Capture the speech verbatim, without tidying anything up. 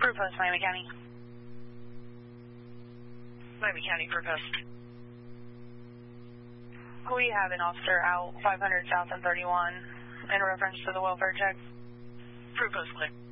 Fruit Post, Miami County. Miami County, Fruit Post. We have an officer out five hundred south and thirty-one in reference to the welfare check. Fruit Post, clear.